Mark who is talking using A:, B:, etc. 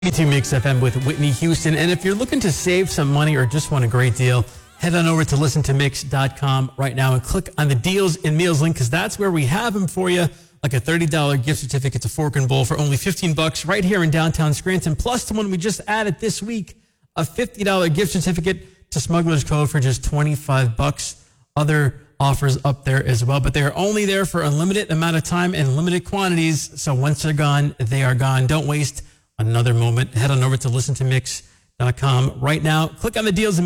A: To Mix FM with Whitney Houston. And if you're looking to save some money or just want a great deal, head on over to listentomix.com right now and click on the Deals and Meals link, because that's where we have them for you, like a $30 gift certificate to Fork and Bowl for only $15 right here in downtown Scranton, plus the one we just added this week, a $50 gift certificate to Smuggler's Cove for just $25. Other offers up there as well, but they're only there for a limited amount of time and limited quantities. So once they're gone, they are gone. Don't waste another moment. Head on over to listentomix.com right now. Click on the Deals and